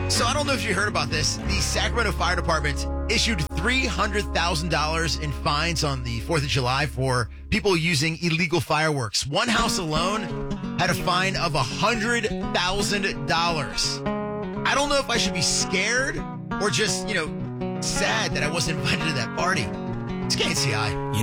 So I don't know if you heard about this. The Sacramento Fire Department issued $300,000 in fines on the 4th of July for people using illegal fireworks. One house alone had a fine of $100,000. I don't know if I should be scared or just, sad that I wasn't invited to that party. It's KCI.